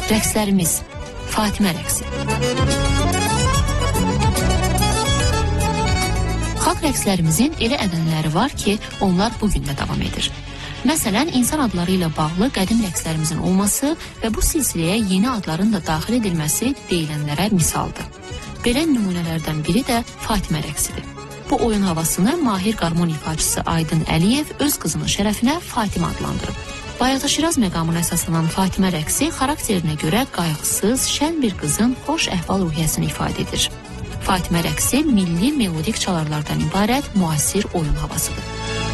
Rəqslərimiz Fatimə rəqsi. Xalq rəqslərimizin elə ənənələri var ki, onlar bugün də davam edir. Məsələn, insan adları ilə bağlı qədim rəqslərimizin olması və bu silsiləyə yeni adların da daxil edilməsi deyilənlərə misaldır. Belə nümunələrdən biri də Fatimə rəqsidir. Bu oyun havasını mahir qarmon ifaçısı Aydın Əliyev öz qızının şərəfinə Fatimə adlandırıb. Bayatı Şiraz məqamına əsaslanan Fatimə rəqsi xarakterinə görə qayğısız, şən bir qızın xoş əhval-ruhiyyəsini ifadə edir. Fatimə rəqsi milli melodik çalarlardan ibarət müasir oyun havasıdır.